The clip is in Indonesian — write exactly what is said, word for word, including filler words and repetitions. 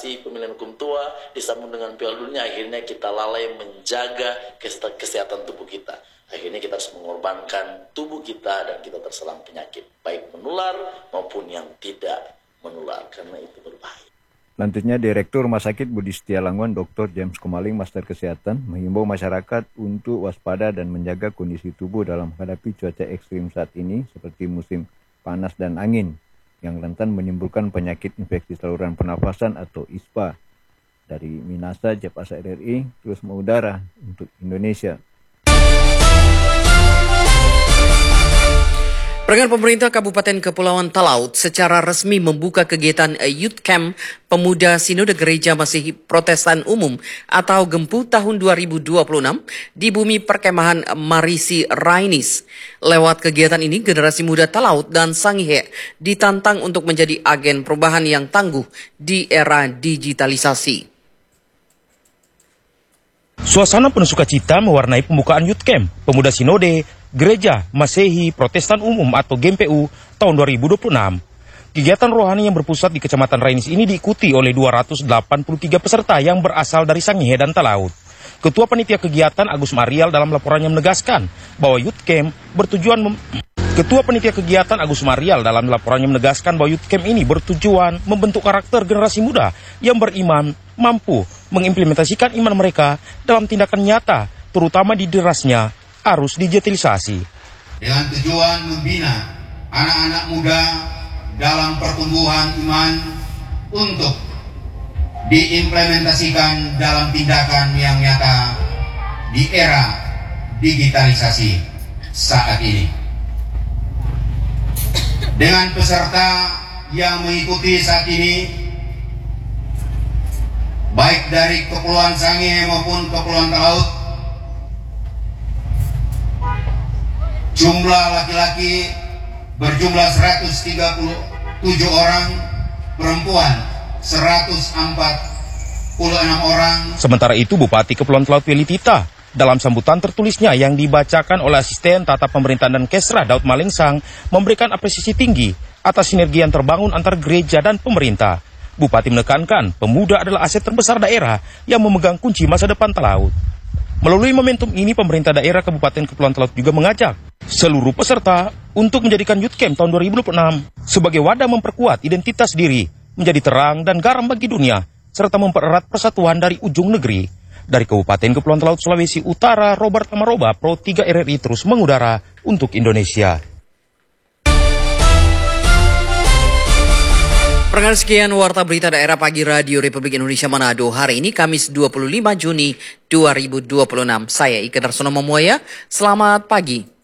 deklarasi pemilihan hukum tua disambung dengan Piala Dunia, akhirnya kita lalai menjaga kesehatan tubuh kita. Akhirnya kita harus mengorbankan tubuh kita dan kita terserang penyakit, baik menular maupun yang tidak menular, karena itu berbahaya. Selanjutnya, Direktur Rumah Sakit Budi Setia Langwan, Doktor James Komaling, Master Kesehatan, menghimbau masyarakat untuk waspada dan menjaga kondisi tubuh dalam menghadapi cuaca ekstrim saat ini, seperti musim panas dan angin, yang rentan menimbulkan penyakit infeksi saluran pernafasan atau I S P A. Dari Minasa, Jepasa R R I, terus mengudara untuk Indonesia. Perangkat pemerintah Kabupaten Kepulauan Talaut secara resmi membuka kegiatan Youth Camp Pemuda Sinode Gereja Masihi Protestan Umum atau Gempu tahun dua ribu dua puluh enam di bumi perkemahan Marisi Rainis. Lewat kegiatan ini, generasi muda Talaut dan Sangihe ditantang untuk menjadi agen perubahan yang tangguh di era digitalisasi. Suasana penuh sukacita mewarnai pembukaan Youth Camp Pemuda Sinode Gereja Masehi Protestan Umum atau G M P U tahun dua ribu dua puluh enam. Kegiatan rohani yang berpusat di Kecamatan Rainis ini diikuti oleh dua ratus delapan puluh tiga peserta yang berasal dari Sangihe dan Talaut. Ketua Panitia Kegiatan Agus Marial dalam laporannya menegaskan bahwa Youth Camp bertujuan mem Ketua Panitia Kegiatan Agus Marial dalam laporannya menegaskan bahwa Youth Camp ini bertujuan membentuk karakter generasi muda yang beriman, mampu mengimplementasikan iman mereka dalam tindakan nyata, terutama di derasnya arus digitalisasi. Dengan tujuan membina anak-anak muda dalam pertumbuhan iman untuk diimplementasikan dalam tindakan yang nyata di era digitalisasi saat ini. Dengan peserta yang mengikuti saat ini, baik dari Kepulauan Sangihe maupun Kepulauan Talaut, jumlah laki-laki berjumlah seratus tiga puluh tujuh orang, perempuan seratus empat puluh enam orang. Sementara itu, Bupati Kepulauan Talaut Willy Tita dalam sambutan tertulisnya yang dibacakan oleh asisten tata pemerintahan dan Kesra Daud Malingsang memberikan apresiasi tinggi atas sinergi yang terbangun antar gereja dan pemerintah. Bupati menekankan pemuda adalah aset terbesar daerah yang memegang kunci masa depan Talaut. Melalui momentum ini, pemerintah daerah Kabupaten Kepulauan Talaut juga mengajak seluruh peserta untuk menjadikan Youth Camp tahun dua ribu dua puluh enam sebagai wadah memperkuat identitas diri, menjadi terang dan garam bagi dunia, serta mempererat persatuan dari ujung negeri. Dari Kabupaten Kepulauan Talaut, Sulawesi Utara, Robert Amaroba, Pro tiga R R I terus mengudara untuk Indonesia. Perkenalkan sekian Warta Berita Daerah Pagi Radio Republik Indonesia Manado hari ini Kamis dua puluh lima Juni dua ribu dua puluh enam. Saya Ika Darsono Memuaya, selamat pagi.